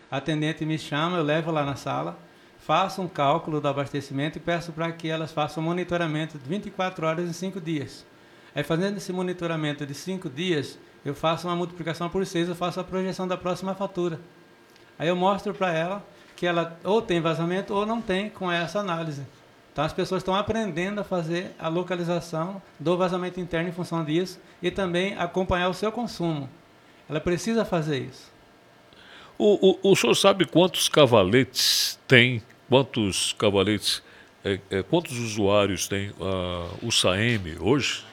A atendente me chama, eu levo lá na sala, faço um cálculo do abastecimento e peço para que elas façam um monitoramento de 24 horas em 5 dias. Aí, fazendo esse monitoramento de 5 dias, eu faço uma multiplicação por 6, eu faço a projeção da próxima fatura. Aí eu mostro para ela que ela ou tem vazamento ou não tem com essa análise. Então as pessoas estão aprendendo a fazer a localização do vazamento interno em função disso e também acompanhar o seu consumo. Ela precisa fazer isso. O senhor sabe quantos cavaletes tem, quantos usuários tem o SAEMI hoje?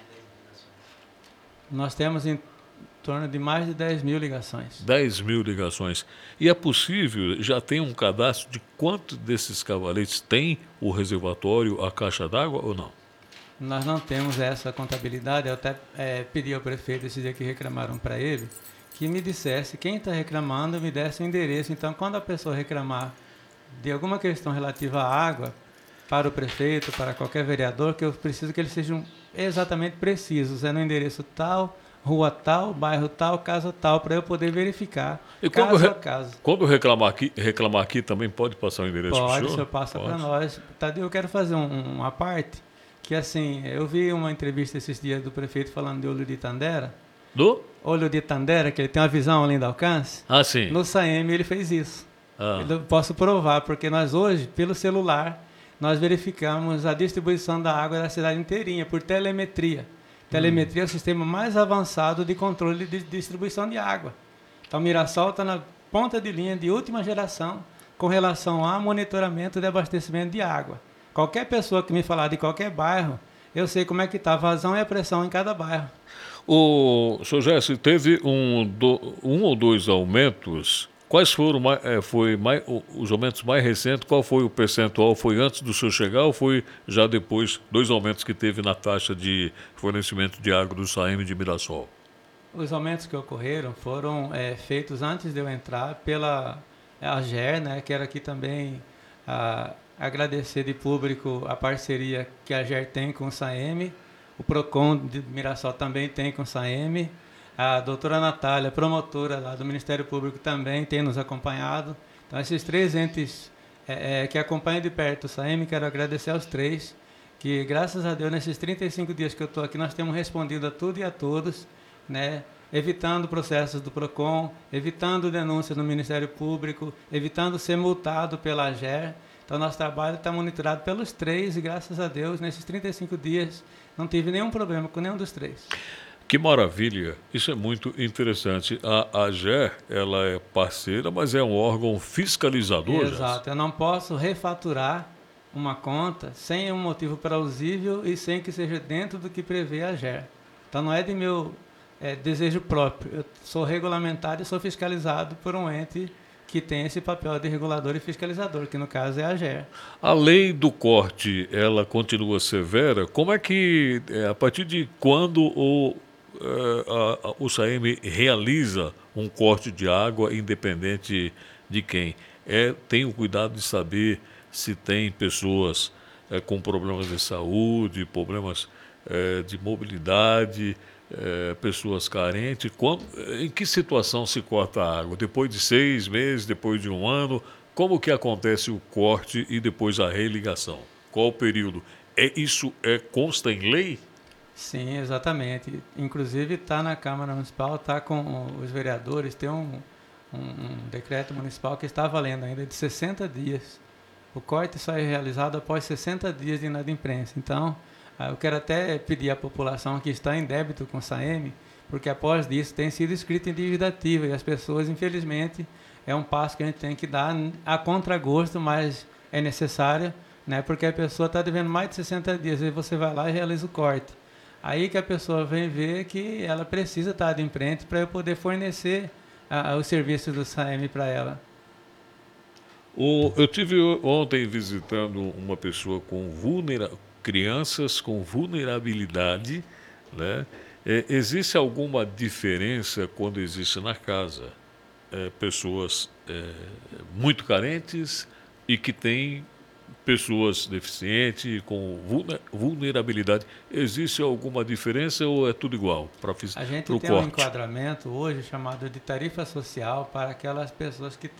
Nós temos em torno de mais de 10 mil ligações. 10 mil ligações. E é possível, já tem um cadastro de quantos desses cavaletes tem o reservatório, a caixa d'água ou não? Nós não temos essa contabilidade. Eu até pedi ao prefeito esse dia que reclamaram para ele, que me dissesse, quem está reclamando, me desse o endereço. Então, quando a pessoa reclamar de alguma questão relativa à água, para o prefeito, para qualquer vereador, que eu preciso que eles sejam exatamente precisos. É no endereço tal, rua tal, bairro tal, casa tal, para eu poder verificar E caso a caso. quando reclamar aqui também pode passar o endereço para o Pode, senhor? o senhor passa para nós. Tadeu, eu quero fazer uma parte, que assim, eu vi uma entrevista esses dias do prefeito falando de olho de Tandera. Do? Olho de Tandera, que ele tem uma visão além do alcance. Ah, sim. No SAEMI ele fez isso. Ah. Eu posso provar, porque nós hoje, pelo celular, nós verificamos a distribuição da água da cidade inteirinha, por telemetria. Telemetria é o sistema mais avançado de controle de distribuição de água. Então, Mirassol está na ponta de linha de última geração com relação a monitoramento de abastecimento de água. Qualquer pessoa que me falar de qualquer bairro, eu sei como é que está a vazão e a pressão em cada bairro. O senhor Jesse, teve um ou dois aumentos. Quais foram os aumentos mais recentes? Qual foi o percentual? Foi antes do senhor chegar ou foi já depois? Dois aumentos que teve na taxa de fornecimento de água do SAEMI de Mirassol. Os aumentos que ocorreram foram feitos antes de eu entrar pela AGER, né? Quero aqui também agradecer de público a parceria que a AGER tem com o SAEMI. O PROCON de Mirassol também tem com o SAEMI. A doutora Natália, promotora lá do Ministério Público, também tem nos acompanhado. Então, esses três entes que acompanham de perto o SAEMI, quero agradecer aos três, que graças a Deus, nesses 35 dias que eu estou aqui, nós temos respondido a tudo e a todos, né? Evitando processos do PROCON, evitando denúncias no Ministério Público, evitando ser multado pela AGER. Então, nosso trabalho está monitorado pelos três e, graças a Deus, nesses 35 dias, não tive nenhum problema com nenhum dos três. Que maravilha, isso é muito interessante. A AGER, ela é parceira, mas é um órgão fiscalizador. Exato, eu não posso refaturar uma conta sem um motivo plausível e sem que seja dentro do que prevê a AGER. Então não é de meu desejo próprio, eu sou regulamentado e sou fiscalizado por um ente que tem esse papel de regulador e fiscalizador, que no caso é a AGER. A lei do corte, ela continua severa? Como é que, a partir de quando o SAEMI realiza um corte de água, independente de quem? Tem o cuidado de saber se tem pessoas com problemas de saúde, problemas de mobilidade, pessoas carentes. Em que situação se corta a água? Depois de 6 meses, depois de 1 ano? Como que acontece o corte e depois a religação? Qual o período? Isso consta em lei? Sim, exatamente. Inclusive está na Câmara Municipal, está com os vereadores, tem um decreto municipal que está valendo ainda de 60 dias. O corte só é realizado após 60 dias de inadimplência. Então, eu quero até pedir à população que está em débito com o SAEMI, porque após disso tem sido escrito em dívida ativa e as pessoas, infelizmente, é um passo que a gente tem que dar a contragosto, mas é necessário, né? Porque a pessoa está devendo mais de 60 dias, aí você vai lá e realiza o corte. Aí que a pessoa vem ver que ela precisa estar adimplente para eu poder fornecer os serviços do SAEMI para ela. Eu tive ontem visitando uma pessoa com crianças com vulnerabilidade, né? Existe alguma diferença quando existe na casa pessoas muito carentes e que têm pessoas deficientes com vulnerabilidade? Existe alguma diferença ou é tudo igual para o corte? A gente tem um enquadramento hoje chamado de tarifa social para aquelas pessoas que